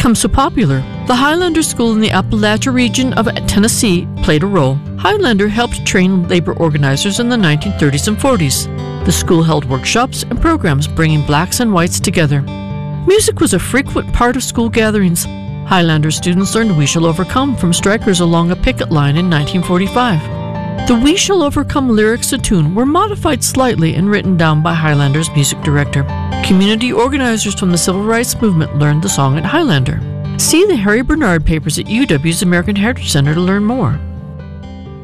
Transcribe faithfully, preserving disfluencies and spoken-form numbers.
become so popular. The Highlander School in the Appalachia region of Tennessee played a role. Highlander helped train labor organizers in the nineteen thirties and forties. The school held workshops and programs bringing blacks and whites together. Music was a frequent part of school gatherings. Highlander students learned We Shall Overcome from strikers along a picket line in nineteen forty-five. The We Shall Overcome lyrics and tune were modified slightly and written down by Highlander's music director. Community organizers from the Civil Rights Movement learned the song at Highlander. See the Harry Bernard papers at U W's American Heritage Center to learn more.